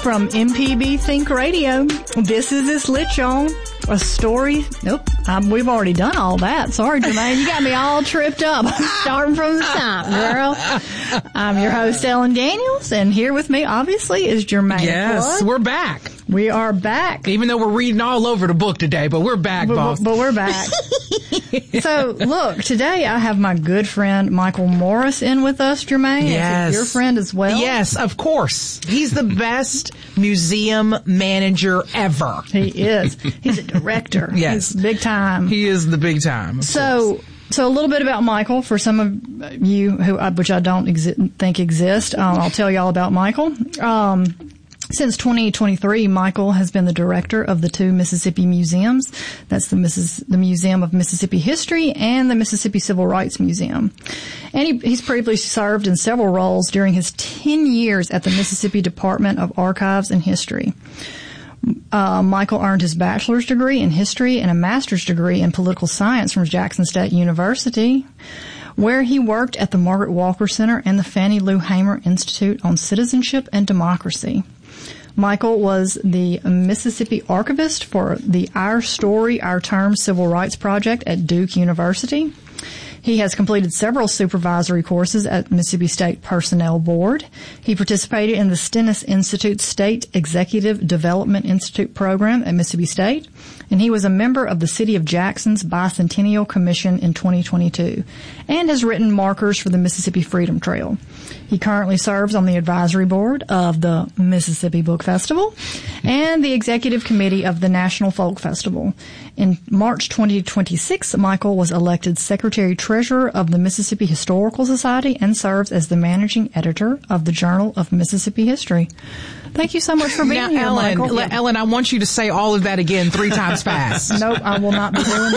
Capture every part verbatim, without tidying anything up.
From M P B Think Radio, this is This Lit, y'all. A story. Nope, um, we've already done all that. Sorry, Jermaine. You got me all tripped up. Starting from the top, girl. I'm your host, Ellen Daniels, and here with me, obviously, is Jermaine. Yes, Flood. We're back. We are back. Even though we're reading all over the book today, but we're back, but, boss. But we're back. So, look, today I have my good friend Michael Morris in with us, Jermaine. Yes. Your friend as well. Yes, of course. He's the best museum manager ever. He is. He's a director. Yes. He's big time. He is the big time. So, course. so a little bit about Michael for some of you who, which I don't exi- think exist. Um, I'll tell y'all about Michael. Um, Since twenty twenty-three, Michael has been the director of the two Mississippi museums. That's the Missis- the Museum of Mississippi History and the Mississippi Civil Rights Museum. And he, he's previously served in several roles during his ten years at the Mississippi Department of Archives and History. Uh, Michael earned his bachelor's degree in history and a master's degree in political science from Jackson State University, where he worked at the Margaret Walker Center and the Fannie Lou Hamer Institute on Citizenship and Democracy. Michael was the Mississippi archivist for the Our Story, Our Term Civil Rights Project at Duke University. He has completed several supervisory courses at Mississippi State Personnel Board. He participated in the Stennis Institute State Executive Development Institute program at Mississippi State, and he was a member of the City of Jackson's Bicentennial Commission in twenty twenty-two, and has written markers for the Mississippi Freedom Trail. He currently serves on the advisory board of the Mississippi Book Festival and the executive committee of the National Folk Festival. In March twenty twenty-six, Michael was elected Secretary-Treasurer of the Mississippi Historical Society and serves as the managing editor of the Journal of Mississippi History. Thank you so much for being now, here, Ellen, Michael. L- Ellen, I want you to say all of that again three times fast. Nope, I will not be doing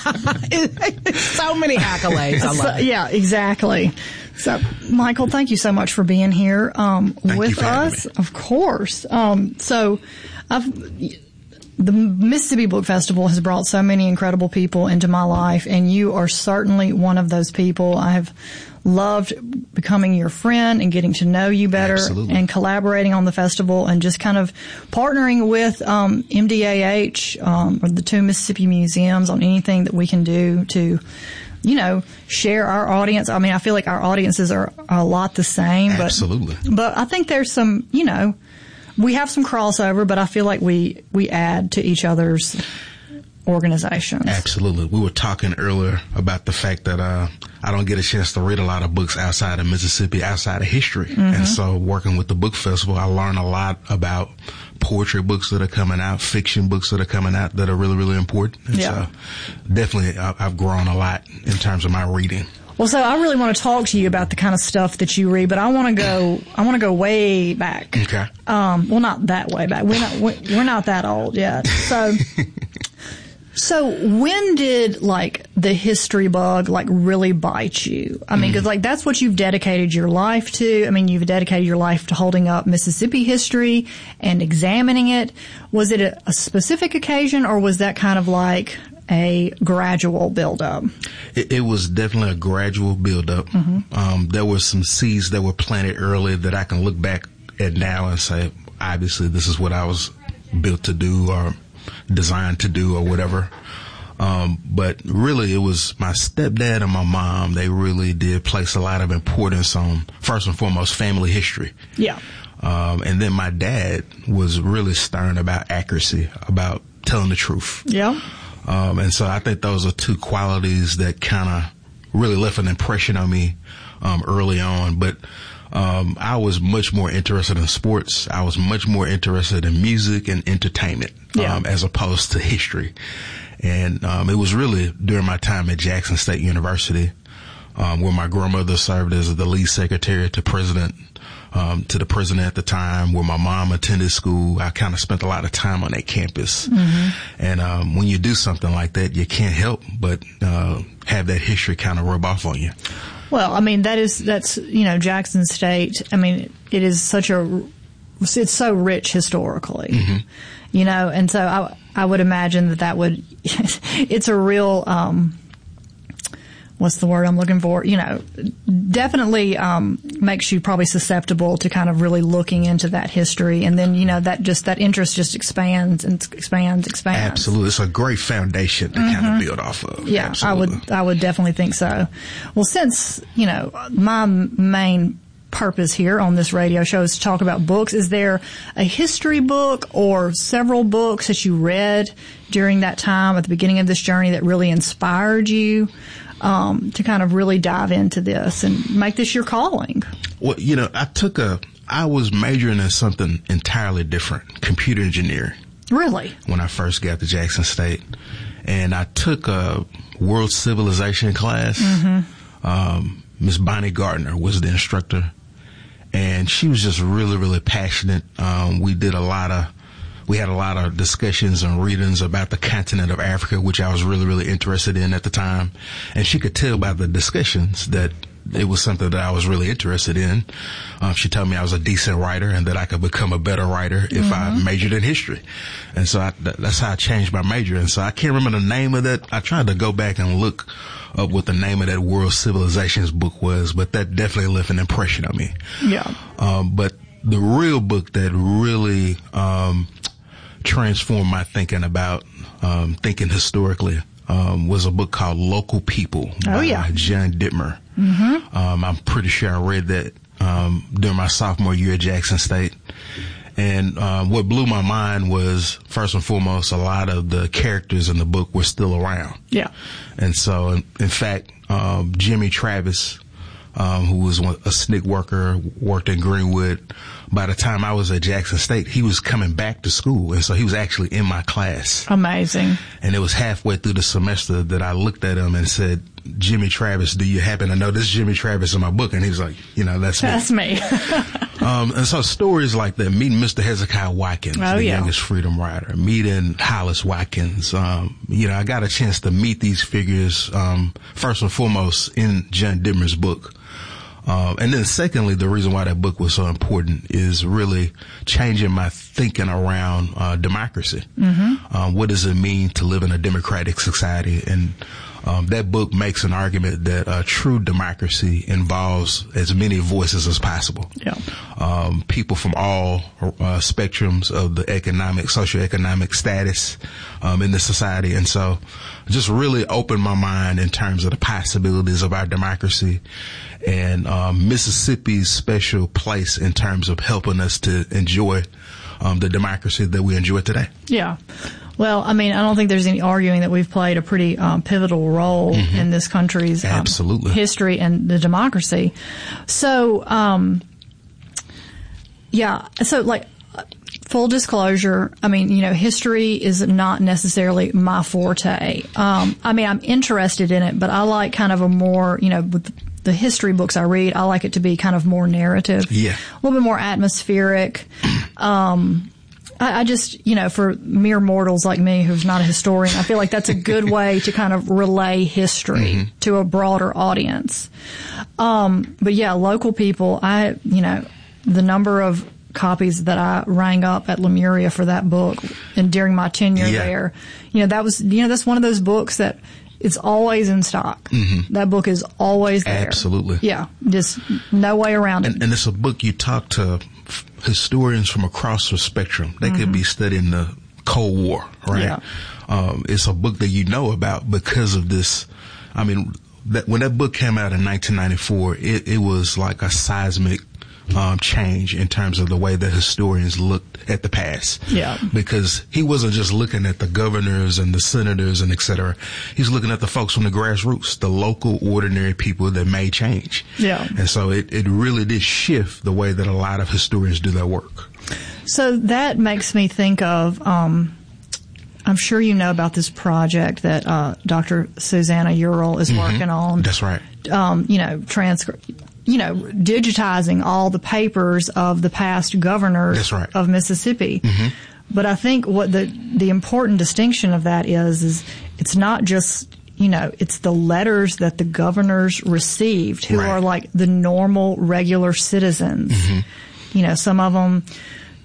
that. So many accolades. I love so, it. Yeah, exactly. So, Michael, thank you so much for being here um, with us. Of course. Um, so, I've, the Mississippi Book Festival has brought so many incredible people into my life, and you are certainly one of those people. I have loved becoming your friend and getting to know you better. Absolutely. And collaborating on the festival and just kind of partnering with um, M D A H um, or the two Mississippi museums on anything that we can do to, you know, share our audience. I mean, I feel like our audiences are a lot the same. But, Absolutely. But I think there's some, you know, we have some crossover, but I feel like we, we add to each other's organizations. Absolutely. We were talking earlier about the fact that uh, I don't get a chance to read a lot of books outside of Mississippi, outside of history. Mm-hmm. And so working with the book festival, I learned a lot about poetry books that are coming out, fiction books that are coming out that are really, really important. And yeah. so definitely I've grown a lot in terms of my reading. Well, so I really want to talk to you about the kind of stuff that you read, but I want to go, I want to go way back. Okay. Um, well, not that way back. We're not, we're not that old yet. So, so when did like the history bug like really bite you? I mean, because like that's what you've dedicated your life to. I mean, you've dedicated your life to holding up Mississippi history and examining it. Was it a, a specific occasion, or was that kind of like a gradual build-up? It, it was definitely a gradual build-up. Mm-hmm. Um, there were some seeds that were planted early that I can look back at now and say, obviously, this is what I was built to do or designed to do or whatever. Um, but really, it was my stepdad and my mom. They really did place a lot of importance on, first and foremost, family history. Yeah. Um, and then my dad was really stern about accuracy, about telling the truth. Yeah. Um, and so I think those are two qualities that kind of really left an impression on me um, early on. But um, I was much more interested in sports. I was much more interested in music and entertainment yeah. um, as opposed to history. And um, it was really during my time at Jackson State University um, where my grandmother served as the lead secretary to President Um, to the president at the time, where my mom attended school. I kind of spent a lot of time on that campus. Mm-hmm. And um, when you do something like that, you can't help but uh, have that history kind of rub off on you. Well, I mean, that is, that's, you know, Jackson State, I mean, it is such a, it's so rich historically, mm-hmm. you know, and so I, I would imagine that that would, it's a real, um, what's the word I'm looking for? You know, definitely um, makes you probably susceptible to kind of really looking into that history, and then you know that just that interest just expands and expands, expands. Absolutely, it's a great foundation to mm-hmm. kind of build off of. Yeah, Absolutely. I would, I would definitely think so. Well, since you know my main purpose here on this radio show is to talk about books, is there a history book or several books that you read during that time at the beginning of this journey that really inspired you um, to kind of really dive into this and make this your calling? Well, you know, I took a, I was majoring in something entirely different, computer engineering. Really? When I first got to Jackson State. And I took a world civilization class. Mm-hmm. Um, Miss Bonnie Gardner was the instructor. And she was just really, really passionate. Um, we did a lot of, we had a lot of discussions and readings about the continent of Africa, which I was really, really interested in at the time. And she could tell by the discussions that it was something that I was really interested in. Um, she told me I was a decent writer and that I could become a better writer if mm-hmm. I majored in history. And so I, that's how I changed my major. And so I can't remember the name of that. I tried to go back and look up what the name of that World Civilizations book was, but that definitely left an impression on me. Yeah. Um, but the real book that really, um, transformed my thinking about, um, thinking historically, um, was a book called Local People oh, by yeah. John Dittmer. Mm-hmm. Um, I'm pretty sure I read that, um, during my sophomore year at Jackson State. And um, what blew my mind was, first and foremost, a lot of the characters in the book were still around. Yeah. And so, in, in fact, um, Jimmy Travis, um, who was a S N C C worker, worked in Greenwood. By the time I was at Jackson State, he was coming back to school. And so he was actually in my class. Amazing. And it was halfway through the semester that I looked at him and said, Jimmy Travis, do you happen to know this is Jimmy Travis in my book? And he was like, you know, that's me. That's me. um, and so stories like that, meeting Mister Hezekiah Watkins, oh, the yeah. youngest freedom rider, meeting Hollis Watkins. Um, you know, I got a chance to meet these figures, um, first and foremost in John Dittmer's book. Um, and then secondly, the reason why that book was so important is really changing my thinking around, uh, democracy. Mm-hmm. Um, what does it mean to live in a democratic society? And, um, that book makes an argument that uh, true democracy involves as many voices as possible. Yeah. Um, people from all uh, spectrums of the economic, socioeconomic status um, in the society. And so just really opened my mind in terms of the possibilities of our democracy and um, Mississippi's special place in terms of helping us to enjoy um, the democracy that we enjoy today. Yeah. Well, I mean, I don't think there's any arguing that we've played a pretty um, pivotal role mm-hmm. in this country's um, Absolutely. history and the democracy. So, um, yeah, so like, full disclosure, I mean, you know, history is not necessarily my forte. Um, I mean, I'm interested in it, but I like kind of a more, you know, with the history books I read, I like it to be kind of more narrative. Yeah. A little bit more atmospheric. Um, I, I just, you know, for mere mortals like me who's not a historian, I feel like that's a good way to kind of relay history mm-hmm. to a broader audience. Um, but yeah, local people, I, you know, the number of copies that I rang up at Lemuria for that book and during my tenure yeah. there, you know, that was, you know, that's one of those books that it's always in stock. Mm-hmm. That book is always there. Absolutely. Yeah. Just no way around it. And, and it's a book you talk to f- historians from across the spectrum. They mm-hmm. could be studying the Cold War, right? Yeah. Um, it's a book that you know about because of this. I mean, that when that book came out in nineteen ninety-four, it, it was like a seismic Um, change in terms of the way that historians looked at the past. Yeah. Because he wasn't just looking at the governors and the senators and et cetera. He's looking at the folks from the grassroots, the local, ordinary people that made change. Yeah. And so it, it really did shift the way that a lot of historians do their work. So that makes me think of, um, I'm sure you know about this project that uh, Doctor Susanna Urel is mm-hmm. working on. That's right. Um, you know, transcript. You know, digitizing all the papers of the past governors That's right. of Mississippi. Mm-hmm. But I think what the the important distinction of that is, is it's not just, you know, it's the letters that the governors received who right. are like the normal, regular citizens. Mm-hmm. You know, some of them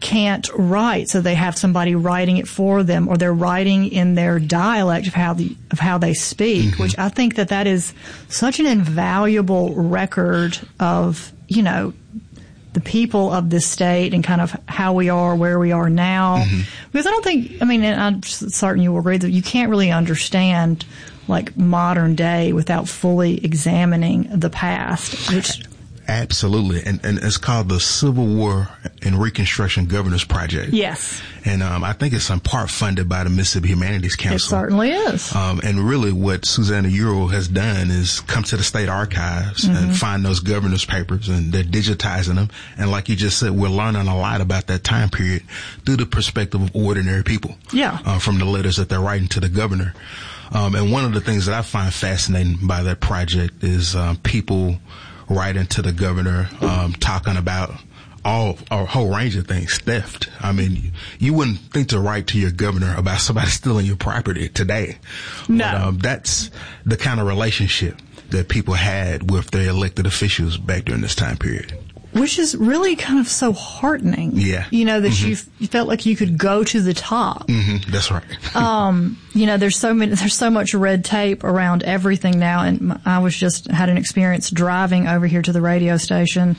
can't write, so they have somebody writing it for them, or they're writing in their dialect of how the of how they speak, mm-hmm. which I think that that is such an invaluable record of, you know, the people of this state and kind of how we are, where we are now. Mm-hmm. Because I don't think, I mean, and I'm certain you will agree that you can't really understand like modern day without fully examining the past, which absolutely, and and it's called the Civil War and Reconstruction Governance Project. Yes, and um, I think it's in part funded by the Mississippi Humanities Council. It certainly is. Um, and really, what Susanna Euro has done is come to the state archives mm-hmm. and find those governance papers, and they're digitizing them. And like you just said, we're learning a lot about that time period through the perspective of ordinary people. Yeah, uh, from the letters that they're writing to the governor. Um, and one of the things that I find fascinating by that project is um, people writing to the governor, um, talking about all a whole range of things, theft. I mean, you wouldn't think to write to your governor about somebody stealing your property today. No, but, um, that's the kind of relationship that people had with their elected officials back during this time period. Which is really kind of so heartening. Yeah. You know, that mm-hmm. you, you felt like you could go to the top. Mm-hmm. That's right. um, you know, there's so many, there's so much red tape around everything now. And I was just had an experience driving over here to the radio station,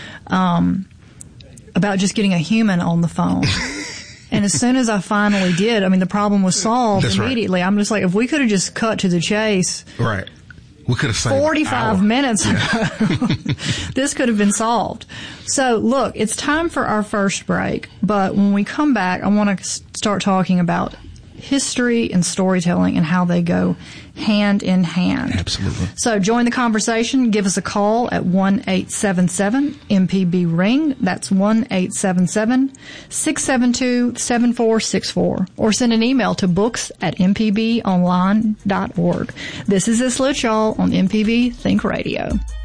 um, about just getting a human on the phone. And as soon as I finally did, I mean, the problem was solved That's immediately. Right. I'm just like, if we could have just cut to the chase. Right. We could have saved forty-five minutes ago. This could have been solved. So, look, it's time for our first break. But when we come back, I want to start talking about history and storytelling and how they go hand in hand. Absolutely. So join the conversation. Give us a call at one eight seven seven M P B ring. That's one eight seven seven six seven two seven four six four. Or send an email to books at m p b online dot org. This is This Lit, y'all, on M P B Think Radio.